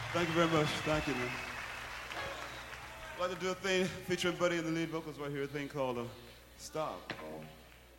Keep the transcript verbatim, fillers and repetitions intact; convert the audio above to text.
Thank you very much. Thank you, man. I'd like to do a thing featuring Buddy in the lead vocals right here, a thing called uh, Stop.